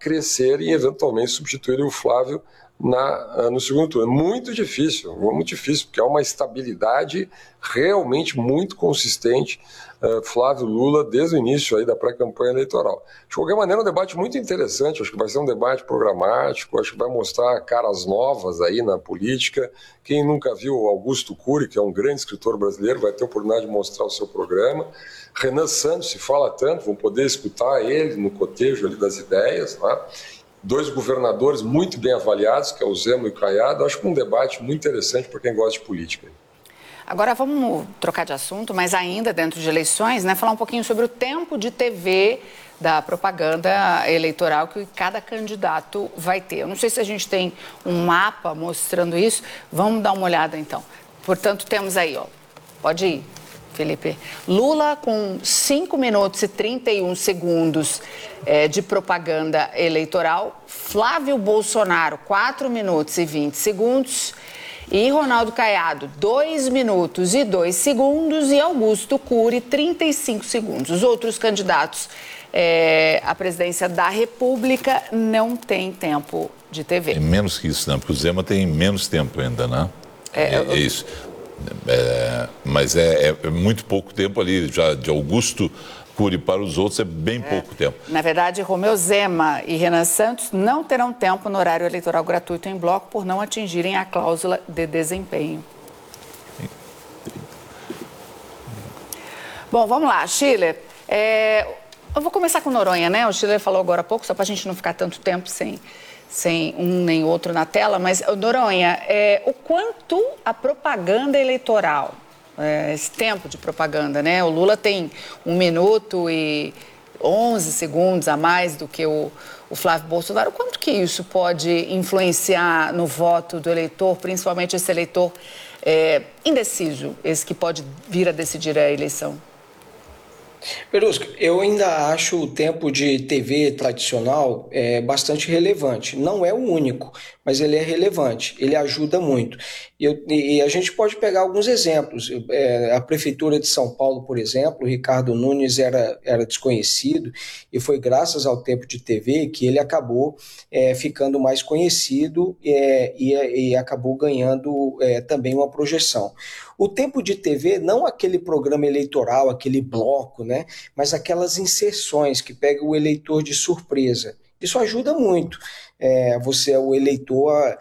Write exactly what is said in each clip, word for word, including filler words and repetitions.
crescer e eventualmente substituir o Flávio Na, no segundo turno. Muito difícil, muito difícil, porque há uma estabilidade realmente muito consistente, uh, Flávio Lula, desde o início aí da pré-campanha eleitoral. De qualquer maneira, é um debate muito interessante, acho que vai ser um debate programático, acho que vai mostrar caras novas aí na política. Quem nunca viu o Augusto Cury, que é um grande escritor brasileiro, vai ter a oportunidade de mostrar o seu programa. Renan Santos, se fala tanto, vão poder escutar ele no cotejo ali das ideias, né? Dois governadores muito bem avaliados, que é o Zema e o Caiado. Acho que é um debate muito interessante para quem gosta de política. Agora vamos trocar de assunto, mas ainda dentro de eleições, né, falar um pouquinho sobre o tempo de T V da propaganda eleitoral que cada candidato vai ter. Eu não sei se a gente tem um mapa mostrando isso. Vamos dar uma olhada então. Portanto, temos aí, ó. Pode ir, Felipe. Lula com cinco minutos e trinta e um segundos é, de propaganda eleitoral. Flávio Bolsonaro, quatro minutos e vinte segundos. E Ronaldo Caiado, dois minutos e dois segundos. E Augusto Cury, trinta e cinco segundos. Os outros candidatos é, à presidência da República não têm tempo de T V. É menos que isso, não, porque o Zema tem menos tempo ainda, né? É, é, é isso. É, mas é, é muito pouco tempo ali, já de Augusto Cury para os outros é bem é. pouco tempo. Na verdade, Romeu Zema e Renan Santos não terão tempo no horário eleitoral gratuito em bloco por não atingirem a cláusula de desempenho. Bom, vamos lá, Schiller. É, eu vou começar com Noronha, né? O Schiller falou agora há pouco, só para a gente não ficar tanto tempo sem... sem um nem outro na tela, mas, Noronha, é, o quanto a propaganda eleitoral, é, esse tempo de propaganda, né? O Lula tem um minuto e onze segundos a mais do que o, o Flávio Bolsonaro. O quanto que isso pode influenciar no voto do eleitor, principalmente esse eleitor é, indeciso, esse que pode vir a decidir a eleição? Perusca, eu ainda acho o tempo de T V tradicional é, bastante relevante. Não é o único, mas ele é relevante, ele ajuda muito. E, eu, e a gente pode pegar alguns exemplos. É, a Prefeitura de São Paulo, por exemplo, o Ricardo Nunes era, era desconhecido e foi graças ao tempo de T V que ele acabou é, ficando mais conhecido é, e, e acabou ganhando é, também uma projeção. O tempo de T V, não aquele programa eleitoral, aquele bloco, né, mas aquelas inserções que pegam o eleitor de surpresa. Isso ajuda muito. É, você, o eleitor, a,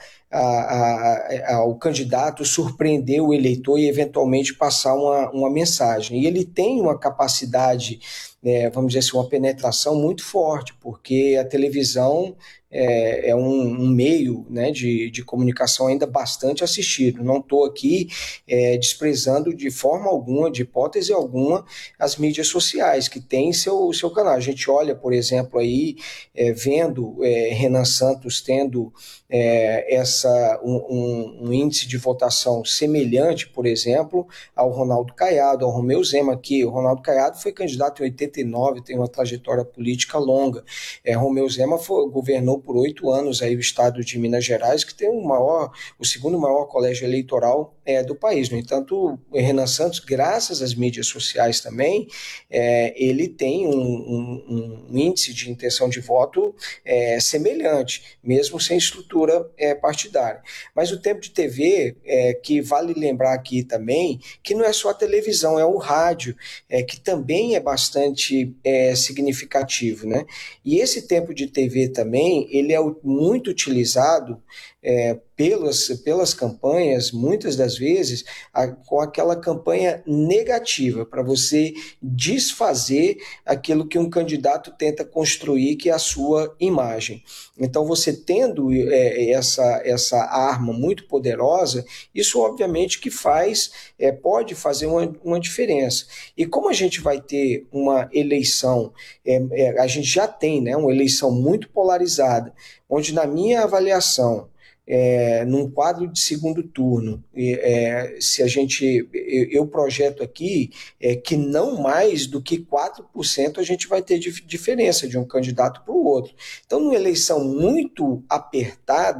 a, a, o candidato surpreender o eleitor e eventualmente passar uma, uma mensagem. E ele tem uma capacidade, é, vamos dizer assim, uma penetração muito forte, porque a televisão é, é um, um meio, né, de, de comunicação ainda bastante assistido. Não estou aqui é, desprezando de forma alguma, de hipótese alguma, as mídias sociais, que têm seu, seu canal. A gente olha, por exemplo, aí, é, vendo é, Renan Santos tendo é, essa, um, um, um índice de votação semelhante, por exemplo, ao Ronaldo Caiado, ao Romeu Zema, que o Ronaldo Caiado foi candidato em oitenta e nove, tem uma trajetória política longa. É, Romeu Zema foi, governou por oito anos aí o estado de Minas Gerais, que tem o maior, o segundo maior colégio eleitoral é, do país. No entanto, o Renan Santos, graças às mídias sociais também, é, ele tem um, um, um índice de intenção de voto é, semelhante, mesmo sem estrutura é, partidária. Mas o tempo de T V, é, que vale lembrar aqui também, que não é só a televisão, é o rádio, é, que também é bastante é, significativo, né? E esse tempo de T V também, ele é muito utilizado é, pelas, pelas campanhas, muitas das vezes, a, com aquela campanha negativa, para você desfazer aquilo que um candidato tenta construir, que é a sua imagem. Então, você tendo é, essa, essa arma muito poderosa, isso obviamente que faz, é, pode fazer uma, uma diferença. E como a gente vai ter uma eleição, é, é, a gente já tem, né, uma eleição muito polarizada, onde na minha avaliação, É, num quadro de segundo turno, é, se a gente, eu, eu projeto aqui é, que não mais do que quatro por cento a gente vai ter de diferença de um candidato para o outro. Então, numa eleição muito apertada,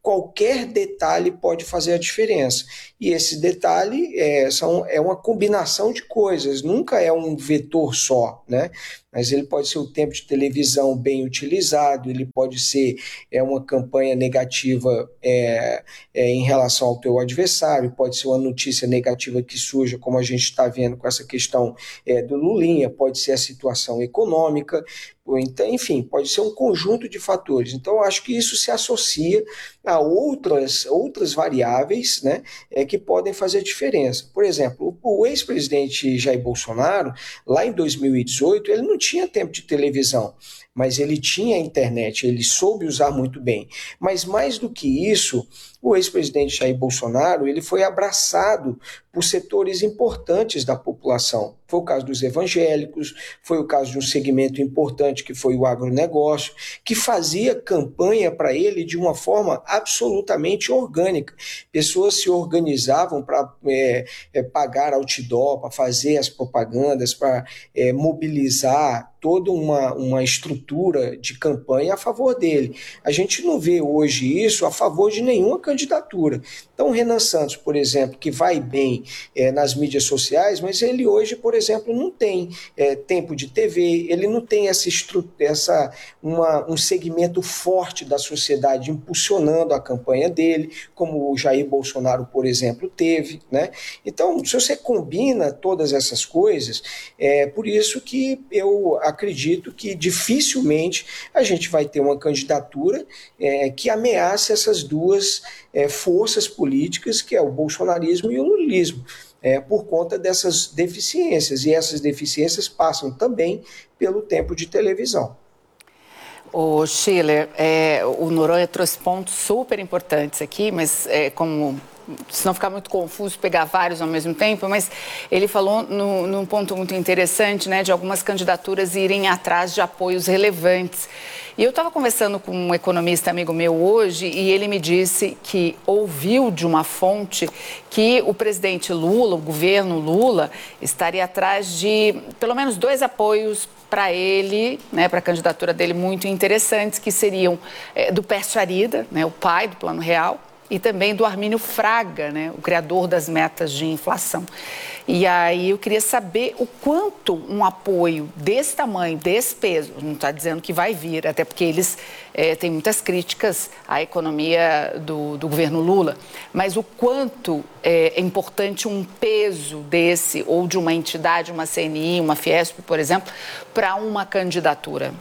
qualquer detalhe pode fazer a diferença. E esse detalhe é, são, é uma combinação de coisas, nunca é um vetor só, né? Mas ele pode ser o tempo de televisão bem utilizado, ele pode ser é, uma campanha negativa é, é, em relação ao teu adversário, pode ser uma notícia negativa que surja, como a gente está vendo com essa questão é, do Lulinha, pode ser a situação econômica, então, enfim, pode ser um conjunto de fatores. Então, eu acho que isso se associa a outras, outras variáveis, né, é, que podem fazer diferença. Por exemplo, o, o ex-presidente Jair Bolsonaro, lá em dois mil e dezoito, ele não tinha tempo de televisão, mas ele tinha internet, ele soube usar muito bem. Mas mais do que isso, o ex-presidente Jair Bolsonaro, ele foi abraçado por setores importantes da população. Foi o caso dos evangélicos, foi o caso de um segmento importante que foi o agronegócio, que fazia campanha para ele de uma forma absolutamente orgânica. Pessoas se organizavam para é, é, pagar outdoor, para fazer as propagandas, para é, mobilizar toda uma, uma estrutura de campanha a favor dele. A gente não vê hoje isso a favor de nenhuma candidatura. Então, o Renan Santos, por exemplo, que vai bem é, nas mídias sociais, mas ele hoje, por exemplo, não tem é, tempo de T V, ele não tem essa, essa uma, um segmento forte da sociedade impulsionando a campanha dele, como o Jair Bolsonaro, por exemplo, teve, né? Então, se você combina todas essas coisas, é por isso que eu acredito que dificilmente a gente vai ter uma candidatura é, que ameace essas duas é, forças políticas, que é o bolsonarismo e o lulismo, é, por conta dessas deficiências. E essas deficiências passam também pelo tempo de televisão. O Schiller, é, o Noronha trouxe pontos super importantes aqui, mas é, como... se não ficar muito confuso, pegar vários ao mesmo tempo, mas ele falou no, num ponto muito interessante, né, de algumas candidaturas irem atrás de apoios relevantes. E eu estava conversando com um economista amigo meu hoje e ele me disse que ouviu de uma fonte que o presidente Lula, o governo Lula, estaria atrás de pelo menos dois apoios para ele, né, para a candidatura dele muito interessantes, que seriam é, do Pércio Arida, né, o pai do Plano Real, e também do Armínio Fraga, né, o criador das metas de inflação. E aí eu queria saber o quanto um apoio desse tamanho, desse peso, não está dizendo que vai vir, até porque eles é, têm muitas críticas à economia do, do governo Lula, mas o quanto é, é importante um peso desse, ou de uma entidade, uma C N I, uma Fiesp, por exemplo, para uma candidatura?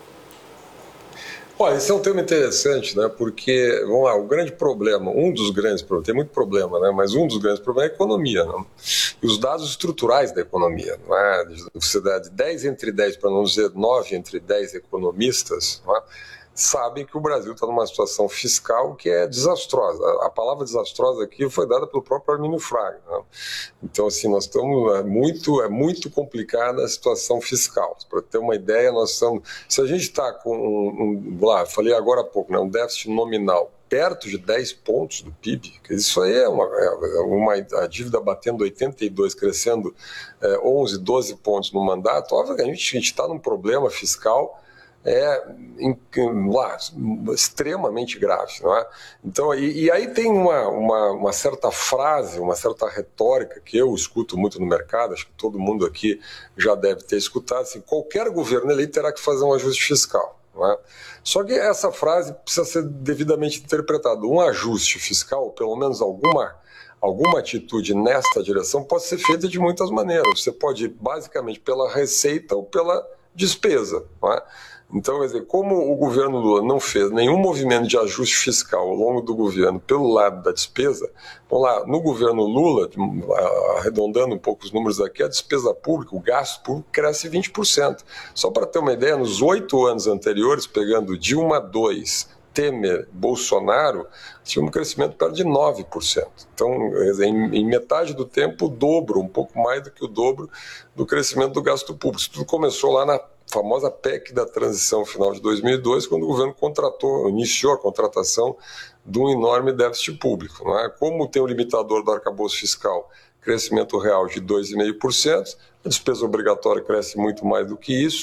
Olha, esse é um tema interessante, né? Porque, vamos lá, o grande problema, um dos grandes problemas, tem muito problema, né? Mas um dos grandes problemas é a economia, né? E os dados estruturais da economia, não é? Você dá de dez entre dez, para não dizer nove entre dez economistas, não é? Sabem que o Brasil está numa situação fiscal que é desastrosa. A palavra desastrosa aqui foi dada pelo próprio Armínio Fraga, né? Então, assim, nós estamos é muito, é muito complicada a situação fiscal. Para ter uma ideia, nós estamos... Se a gente está com um, um... Lá, falei agora há pouco, né, um déficit nominal perto de dez pontos do P I B, que isso aí é uma, é uma a dívida batendo oitenta e dois, crescendo é, onze, doze pontos no mandato, óbvio que a gente está num problema fiscal é em, lá, extremamente grave, não é? Então, e, e aí tem uma, uma, uma certa frase, uma certa retórica que eu escuto muito no mercado, acho que todo mundo aqui já deve ter escutado, assim, qualquer governo eleito terá que fazer um ajuste fiscal, não é? Só que essa frase precisa ser devidamente interpretada. Um ajuste fiscal, pelo menos alguma Alguma atitude nesta direção pode ser feita de muitas maneiras. Você pode ir basicamente pela receita ou pela despesa, não é? Então, quer dizer, como o governo Lula não fez nenhum movimento de ajuste fiscal ao longo do governo pelo lado da despesa, vamos lá, no governo Lula, arredondando um pouco os números aqui, a despesa pública, o gasto público cresce vinte por cento. Só para ter uma ideia, nos oito anos anteriores, pegando Dilma dois, Temer, Bolsonaro, tinha um crescimento perto de nove por cento. Então, em metade do tempo, o dobro, um pouco mais do que o dobro do crescimento do gasto público. Isso tudo começou lá na famosa P E C da transição final de dois mil e dois, quando o governo contratou, iniciou a contratação de um enorme déficit público, não é? Como tem o limitador do arcabouço fiscal, crescimento real de dois vírgula cinco por cento, a despesa obrigatória cresce muito mais do que isso,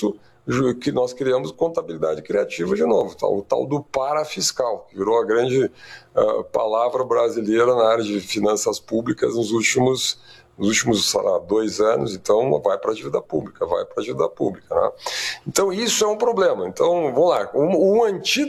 que nós criamos contabilidade criativa de novo, tal, o tal do parafiscal, que virou a grande uh, palavra brasileira na área de finanças públicas nos últimos, nos últimos sei lá, dois anos. Então, vai para a dívida pública, vai para a dívida pública. Né? Então, isso é um problema. Então, vamos lá, um, um antídoto